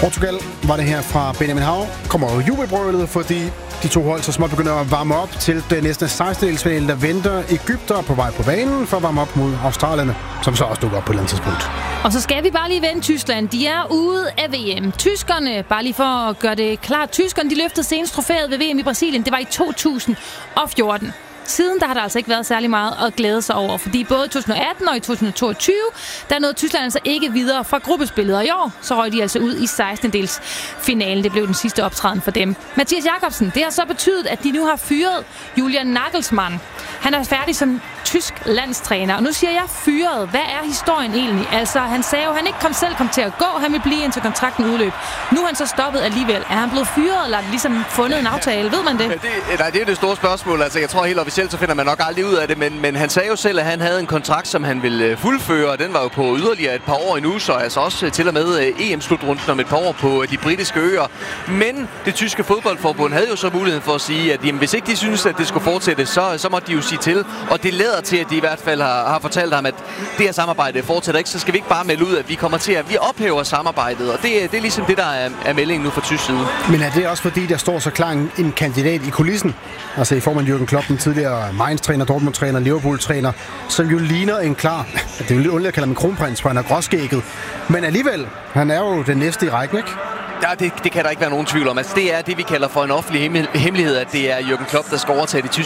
Portugal var det her fra Benjamin Hav. Kommer jo jubelbrølet, fordi de to hold så småt begynder at varme op til det næste 16-delsfinale, der venter Egypter på vej på banen for at varme op mod australierne, som så også dukker op på et eller andet tidspunkt. Og så skal vi bare lige vende Tyskland. De er ude af VM. Tyskerne, bare lige for at gøre det klart, tyskerne de løftede senest trofæet ved VM i Brasilien. Det var i 2014. Siden der har der altså ikke været særlig meget at glæde sig over, fordi både i 2018 og i 2022, der nåede Tyskland altså ikke videre fra gruppespillet, og i år så røg de altså ud i 16-dels finalen. Det blev den sidste optræden for dem. Mathias Jakobsen, det har så betydet, at de nu har fyret Julian Nagelsmann. Han er færdig som tysk landstræner, og nu siger jeg fyret. Hvad er historien egentlig? Altså, han sagde jo, at han ikke kom til at gå, han vil blive indtil kontrakten udløb. Nu er han så stoppet alligevel. Er han blevet fyret, eller har ligesom fundet en aftale? Ved man det? Nej, det er det store spørgsmål. Altså, jeg tror helt officielt, så finder man nok aldrig ud af det, men han sagde jo selv, at han havde en kontrakt, som han ville fuldføre, og den var jo på yderligere et par år endnu, så altså også til og med EM-slutrunden om et par år på de britiske øer. Men det tyske fodboldforbund havde jo så muligheden for at sige, at jamen, hvis ikke de synes, at det skulle fortsætte, så måtte de jo sige til, og det lader til, at de i hvert fald har fortalt ham, at det her samarbejde fortsætter ikke, så skal vi ikke bare melde ud, at vi ophæver samarbejdet, og det er ligesom det, der er meldingen nu fra tysk side. Men er det også fordi, der står så klar en kandidat i kulissen? Altså i form af Jürgen Klopp, den tidligere Mainz-træner, Dortmund-træner, Liverpool-træner, som jo ligner en klar, det er jo lidt underligt at kalde ham en kronprins, for han er gråskægget, men alligevel, han er jo den næste i rækken, ikke? Ja, det kan der ikke være nogen tvivl om. Altså, det er det, vi kalder for en offentlig hemmelighed, at det er Jürgen Klopp, der skal overtage det tyske